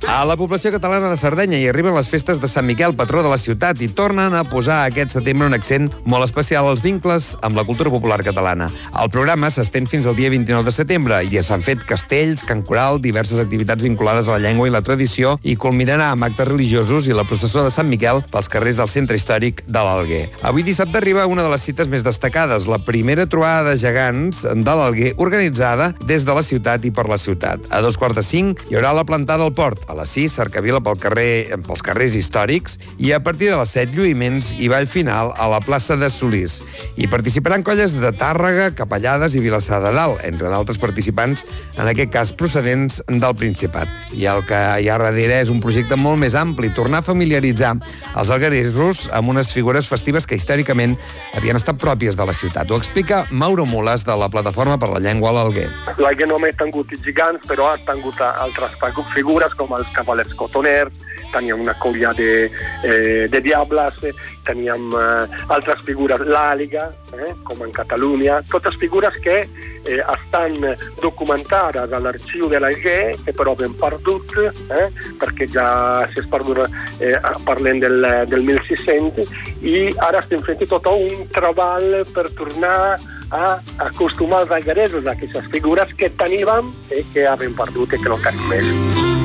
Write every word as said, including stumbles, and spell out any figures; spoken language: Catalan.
A la població catalana de Sardenya hi arriben les festes de Sant Miquel, patró de la ciutat, i tornen a posar aquest setembre un accent molt especial als vincles amb la cultura popular catalana. El programa s'estén fins al dia vint-i-nou de setembre i s'han fet castells, cant coral, diverses activitats vinculades a la llengua i la tradició i culminarà amb actes religiosos i la processó de Sant Miquel pels carrers del centre històric de l'Alguer. Avui dissabte arriba una de les cites més destacades, la primera trobada de gegants de l'Alguer organitzada des de la ciutat i per la ciutat. A dos quarts de cinc hi haurà la plantada al port. A les sis, cercavila pel carrer, pels carrers històrics i a partir de les set, lluïments i ball final a la plaça de Solís. Hi participaran colles de Tàrrega, Capellades i Vilassar de Dalt, entre d'altres participants, en aquest cas procedents del Principat. I el que hi ha darrere és un projecte molt més ampli, tornar a familiaritzar els algueresos amb unes figures festives que històricament havien estat pròpies de la ciutat. Ho explica Mauro Mules, de la Plataforma per la Llengua a l'Alguer. L'Alguer només ha tingut gegants, però ha tingut altres figures com els cavalers cotoners, teníem una colla de, eh, de diables, teníem eh, altres figures, l'àliga, eh, com en Catalunya, totes figures que eh, estan documentades a l'arxiu de l'Alguer, que però ben perdut, eh, perquè ja s'és perdut, eh, parlem del, del mil sis-cents, i ara estem fent tot un treball per tornar a acostumar els algueresos a aquestes figures que teníem i que havem perdut i que no tenim més.